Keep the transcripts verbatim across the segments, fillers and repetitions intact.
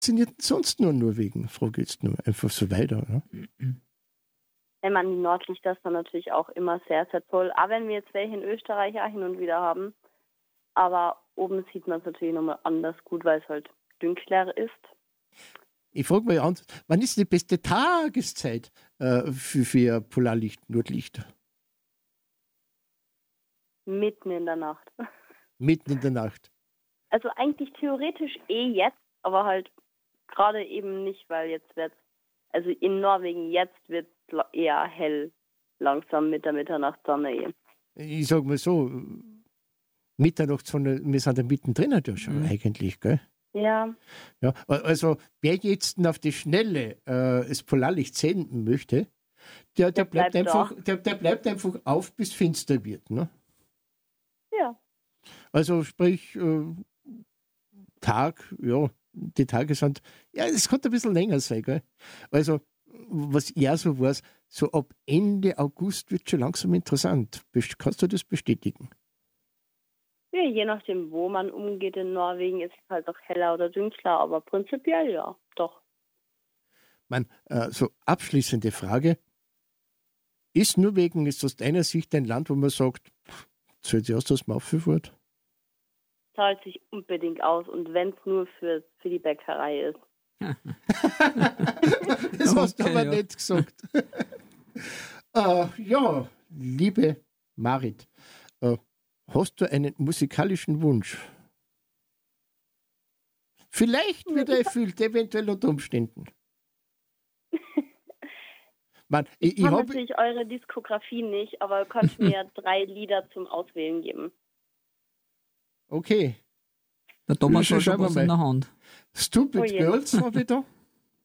fasziniert denn sonst nur Norwegen? Frage jetzt nur einfach so weiter. Ne? Wenn man die Nordlichter ist dann natürlich auch immer sehr, sehr toll. Auch wenn wir jetzt welche in Österreich auch hin und wieder haben. Aber oben sieht man es natürlich nochmal anders gut, weil es halt dunkler ist. Ich frage mal an, wann ist die beste Tageszeit äh, für, für Polarlicht, Nordlicht? Mitten in der Nacht. Mitten in der Nacht. Also eigentlich theoretisch eh jetzt, aber halt gerade eben nicht, weil jetzt wird also in Norwegen jetzt wird es eher hell langsam mit der Mitternachtssonne eh. Ich sag mal so, Mitternachtssonne, wir sind ja mittendrin ja schon mhm. eigentlich, gell? Ja. Ja. Also wer jetzt auf die Schnelle äh, das Polarlicht senden möchte, der, der, der bleibt, bleibt einfach, der, der bleibt einfach auf, bis finster wird. Ne? Ja. Also sprich, äh, Tag, ja, die Tage sind, ja, es könnte ein bisschen länger sein, gell? Also, was ich auch so weiß, so ab Ende August wird schon langsam interessant. Kannst du das bestätigen? Ja, je nachdem, wo man umgeht in Norwegen, ist es halt auch heller oder dunkler, aber prinzipiell ja, doch. Man, äh, so abschließende Frage. Ist Norwegen, ist aus deiner Sicht ein Land, wo man sagt, zahlt sich aus, dass man aufgeführt? Zahlt sich unbedingt aus und wenn es nur für, für die Bäckerei ist. Das hast du okay, aber ja. nicht gesagt. äh, ja, liebe Marit, äh, hast du einen musikalischen Wunsch? Vielleicht wird er erfüllt, eventuell unter Umständen. Man, ich ich ich kann hab... natürlich eure Diskografie nicht, aber ihr könnt mir drei Lieder zum Auswählen geben. Okay. Der Thomas hat schon was in der Hand. Stupid oh Girls habe ich da.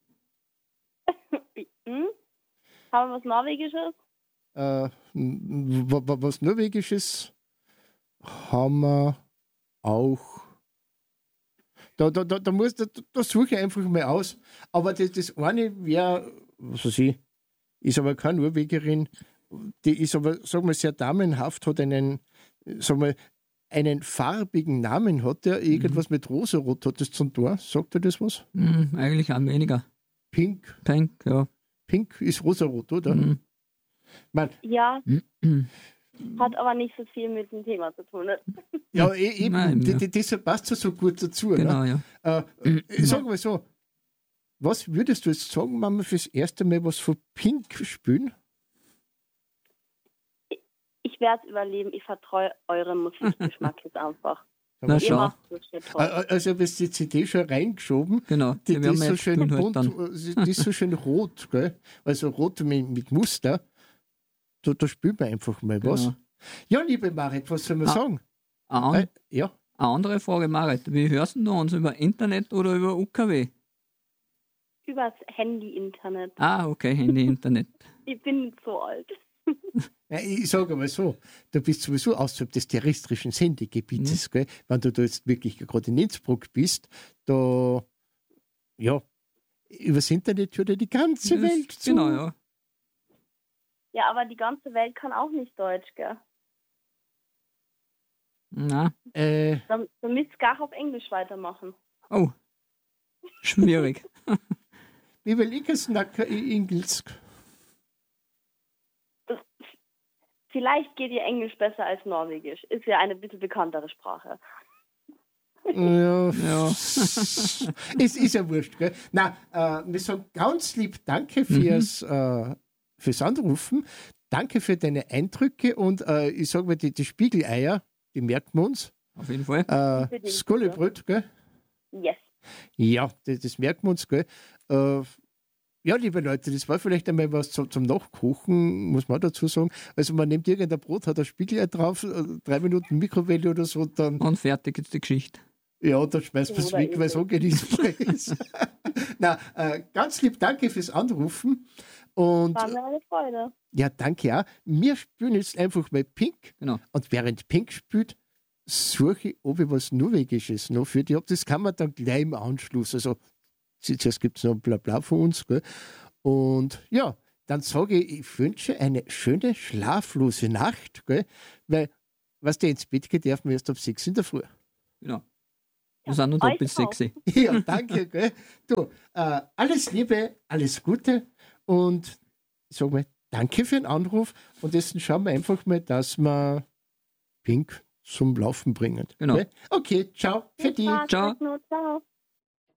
hm? Haben wir was Norwegisches? Äh, was Norwegisches haben wir auch. Da, da, da, da, muss, da, da suche ich einfach mal aus. Aber das, das eine wäre, was weiß ich, ist aber keine Norwegerin, die ist aber, sagen wir, sehr damenhaft, hat einen, sagen wir, einen farbigen Namen hat, der irgendwas mhm. mit Rosarot hat, das zum Tor. Sagt er das was? Mhm, eigentlich auch weniger. Pink. Pink, ja. Pink ist Rosarot, oder? Mhm. Man, ja. Hat aber nicht so viel mit dem Thema zu tun. Ne? Ja, eben. Nein, ja. Deshalb passt es so gut dazu. Genau, ne? ja. Äh, ich sage mal so, was würdest du jetzt sagen, wenn wir fürs erste Mal was von Pink spielen? Ich werde es überleben, ich vertraue eurem Musikgeschmack jetzt einfach. Na schau. Also du hast die C D schon reingeschoben. Genau. Die, die, ist, so schön bunt, die ist so schön rot, gell? Also rot mit, mit Muster. Da, da spielen wir einfach mal was. Genau. Ja, liebe Marit, was soll man ah, sagen? An, äh, ja. Eine andere Frage, Marit. Wie hörst du uns? Über Internet oder über U K W? Übers Handy-Internet. Ah, okay, Handy-Internet. Ich bin nicht so alt. Ja, ich sage mal so, du bist sowieso außerhalb des terrestrischen Sendegebietes, mhm. gell? Wenn du da jetzt wirklich gerade in Innsbruck bist, da, ja, übers Internet hört ja die ganze das, Welt zu. Genau, ja. Ja, aber die ganze Welt kann auch nicht Deutsch, gell? Na. Äh. Dann, dann müsst ihr gar auf Englisch weitermachen. Oh, schwierig. Wie will ich es nacker in Englisch? Vielleicht geht ihr Englisch besser als Norwegisch. Ist ja eine bisschen bekanntere Sprache. Ja, ja. Es ist ja wurscht, gell? Nein, äh, wir sagen ganz lieb Danke fürs, mhm. äh, fürs Anrufen. Danke für deine Eindrücke und äh, ich sage mal, die, die Spiegeleier, die merken wir uns. Auf jeden Fall. Äh, Skollebröt, gell? Yes. Ja, das, das merken wir uns, gell? Äh, Ja, liebe Leute, das war vielleicht einmal was zum, zum Nachkochen, muss man dazu sagen. Also man nimmt irgendein Brot, hat ein Spiegelei drauf, drei Minuten Mikrowelle oder so. Dann, und fertig ist die Geschichte. Ja, dann schmeißt man es weg, weil es ungenießbar ist. Na, äh, ganz lieb danke fürs Anrufen. Und, war mir eine Freude. Ja, danke auch. Wir spielen jetzt einfach mal Pink. Genau. Und während Pink spielt, suche ich, ob ich was Norwegisches noch für dich habe. Das kann man dann gleich im Anschluss. Also zuerst gibt es noch ein Blabla von uns. Gell? Und ja, dann sage ich, ich wünsche eine schöne, schlaflose Nacht. Gell? Weil, was der ins Bett geht, darf man erst ab sechs in der Früh. Genau. Wir sind noch euch doppelt auch. sexy. Ja, danke. Gell? Du, äh, alles Liebe, alles Gute und ich sag mal, danke für den Anruf und jetzt schauen wir einfach mal, dass wir Pink zum Laufen bringen. Genau. Gell? Okay, ciao. Für Viel die. Spaß, Ciao. euch noch. Ciao.